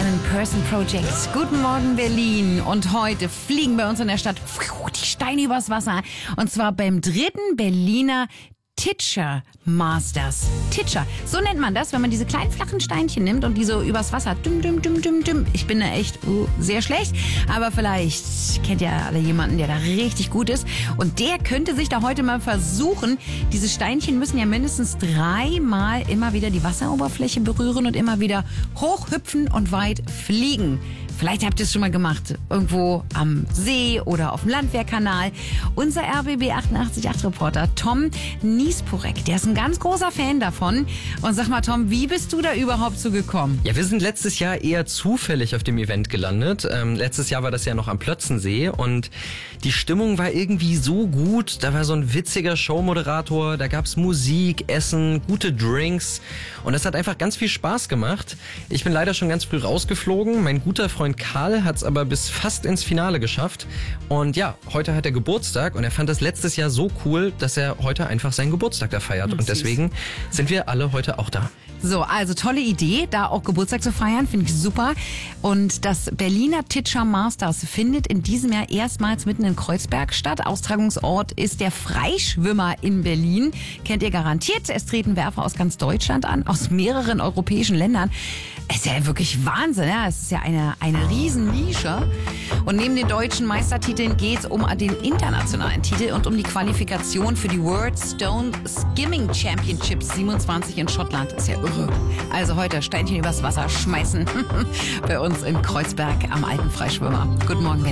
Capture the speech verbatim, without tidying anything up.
Person Project. Guten Morgen, Berlin. Und heute fliegen bei uns in der Stadt die Steine übers Wasser. Und zwar beim dritten Berliner Teacher Masters. Teacher, so nennt man das, wenn man diese kleinen flachen Steinchen nimmt und die so übers Wasser. Düm, düm, düm, düm, düm. Ich bin da echt uh, sehr schlecht, aber vielleicht kennt ihr alle jemanden, der da richtig gut ist. Und der könnte sich da heute mal versuchen. Diese Steinchen müssen ja mindestens dreimal immer wieder die Wasseroberfläche berühren und immer wieder hochhüpfen und weit fliegen. Vielleicht habt ihr es schon mal gemacht, irgendwo am See oder auf dem Landwehrkanal. Unser R B B achtundachtzig Komma acht Reporter Tom Niesporek, der ist ein ganz großer Fan davon. Und sag mal, Tom, wie bist du da überhaupt so gekommen? Ja, wir sind letztes Jahr eher zufällig auf dem Event gelandet. Ähm, letztes Jahr war das ja noch am Plötzensee und die Stimmung war irgendwie so gut. Da war so ein witziger Showmoderator, da gab's Musik, Essen, gute Drinks und das hat einfach ganz viel Spaß gemacht. Ich bin leider schon ganz früh rausgeflogen. Mein guter Freund Karl hat es aber bis fast ins Finale geschafft. Und ja, heute hat er Geburtstag und er fand das letztes Jahr so cool, dass er heute einfach seinen Geburtstag da feiert. Und deswegen sind wir alle heute auch da. So, also tolle Idee, da auch Geburtstag zu feiern, finde ich super. Und das Berliner Teacher Masters findet in diesem Jahr erstmals mitten in Kreuzberg statt. Austragungsort ist der Freischwimmer in Berlin. Kennt ihr garantiert. Es treten Werfer aus ganz Deutschland an, aus mehreren europäischen Ländern. Es ist ja wirklich Wahnsinn, ja. Es ist ja eine, eine Riesennische. Und neben den deutschen Meistertiteln geht es um den internationalen Titel und um die Qualifikation für die World Stone Skimming Championships siebenundzwanzig in Schottland. Ist ja irre. Also heute Steinchen übers Wasser schmeißen bei uns in Kreuzberg am Alten Freischwimmer. Guten Morgen, Berlin.